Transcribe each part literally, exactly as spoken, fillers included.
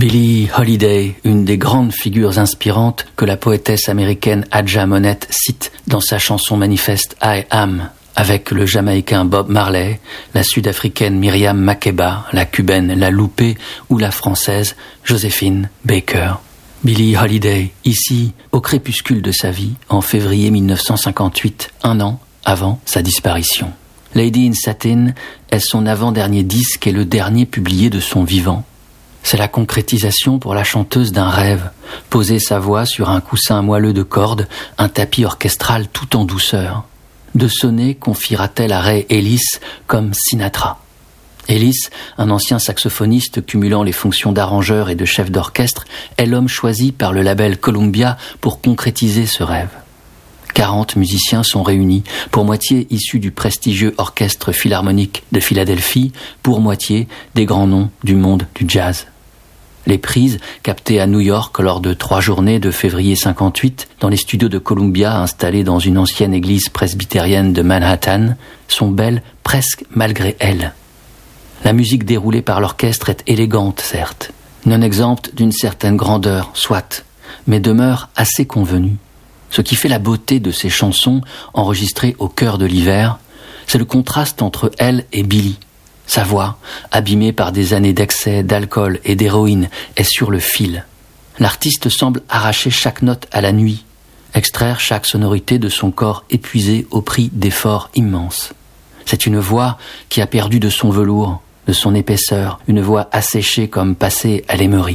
Billie Holiday, une des grandes figures inspirantes que la poétesse américaine Hadja Monette cite dans sa chanson manifeste I Am, avec le Jamaïcain Bob Marley, la Sud-Africaine Myriam Makeba, la Cubaine La Loupé ou la Française Joséphine Baker. Billie Holiday, ici, au crépuscule de sa vie, en février mille neuf cent cinquante-huit, un an avant sa disparition. Lady in Satin est son avant-dernier disque et le dernier publié de son vivant. C'est la concrétisation pour la chanteuse d'un rêve, poser sa voix sur un coussin moelleux de cordes, un tapis orchestral tout en douceur. De sonner confiera-t-elle à Ray Ellis comme Sinatra. Ellis, un ancien saxophoniste cumulant les fonctions d'arrangeur et de chef d'orchestre, est l'homme choisi par le label Columbia pour concrétiser ce rêve. quarante musiciens sont réunis, pour moitié issus du prestigieux orchestre philharmonique de Philadelphie, pour moitié des grands noms du monde du jazz. Les prises, captées à New York lors de trois journées de février cinquante-huit, dans les studios de Columbia installés dans une ancienne église presbytérienne de Manhattan, sont belles presque malgré elles. La musique déroulée par l'orchestre est élégante, certes, non exempte d'une certaine grandeur, soit, mais demeure assez convenue. Ce qui fait la beauté de ces chansons enregistrées au cœur de l'hiver, c'est le contraste entre elle et Billie. Sa voix, abîmée par des années d'excès, d'alcool et d'héroïne, est sur le fil. L'artiste semble arracher chaque note à la nuit, extraire chaque sonorité de son corps épuisé au prix d'efforts immenses. C'est une voix qui a perdu de son velours, de son épaisseur, une voix asséchée comme passée à l'émeurie.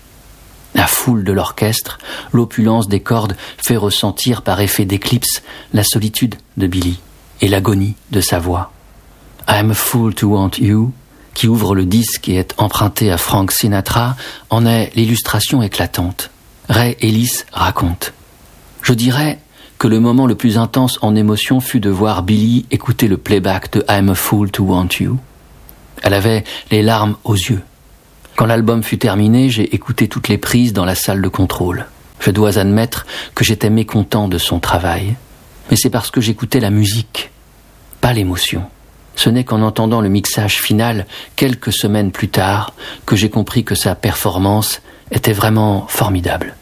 La foule de l'orchestre, l'opulence des cordes fait ressentir par effet d'éclipse la solitude de Billie et l'agonie de sa voix. I'm a fool to want you, qui ouvre le disque et est emprunté à Frank Sinatra, en est l'illustration éclatante. Ray Ellis raconte. Je dirais que le moment le plus intense en émotion fut de voir Billie écouter le playback de I'm a fool to want you. Elle avait les larmes aux yeux. Quand l'album fut terminé, j'ai écouté toutes les prises dans la salle de contrôle. Je dois admettre que j'étais mécontent de son travail. Mais c'est parce que j'écoutais la musique, pas l'émotion. Ce n'est qu'en entendant le mixage final, quelques semaines plus tard, que j'ai compris que sa performance était vraiment formidable.